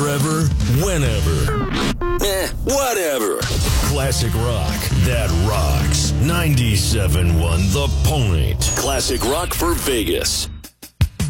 wherever, whenever. Whatever. Classic rock that rocks. 97.1 The Point. Classic rock for Vegas.